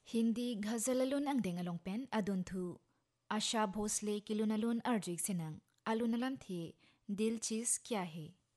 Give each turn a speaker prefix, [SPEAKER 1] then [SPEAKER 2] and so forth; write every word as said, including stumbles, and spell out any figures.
[SPEAKER 1] Hindi घजललुन ang dengalong pen adun thu Asha Bhosle किलुनलुन अर्जिक सिनंग आलुनलम थे दिल चीज क्या है।